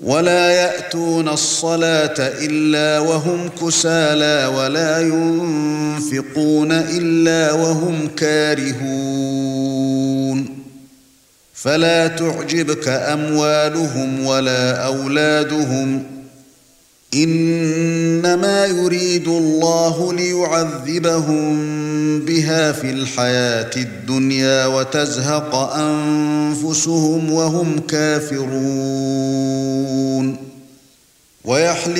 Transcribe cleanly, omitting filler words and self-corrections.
ولا يأتون الصلاة إلا وهم كسالى ولا ينفقون إلا وهم كارهون فلا تعجبك أموالهم ولا أولادهم إنما يريد الله ليعذبهم بها في الحياة الدنيا وتزهق أنفسهم وهم كافرون